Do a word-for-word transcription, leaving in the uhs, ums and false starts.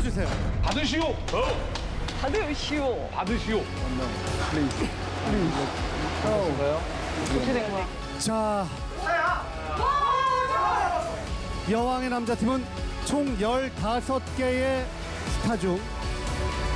받아주세요. 받으시오. 어. 받으시오. 받으시오. 어떻게 된 거야? 자, 여왕의 남자팀은 총 열다섯 개의 스타 중